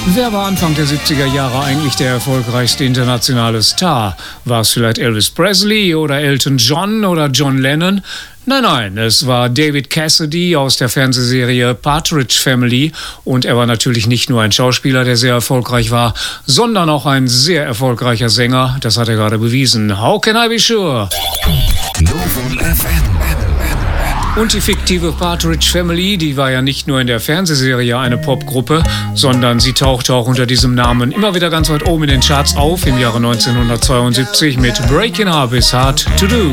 Wer war Anfang der 70er Jahre eigentlich der erfolgreichste internationale Star? War es vielleicht Elvis Presley oder Elton John oder John Lennon? Nein, es war David Cassidy aus der Fernsehserie Partridge Family und er war natürlich nicht nur ein Schauspieler, der sehr erfolgreich war, sondern auch ein sehr erfolgreicher Sänger. Das hat er gerade bewiesen. How can I be sure? Novum FM. Und die fiktive Partridge Family, die war ja nicht nur in der Fernsehserie eine Popgruppe, sondern sie tauchte auch unter diesem Namen immer wieder ganz weit oben in den Charts auf im Jahre 1972 mit Breaking Up is Hard to Do.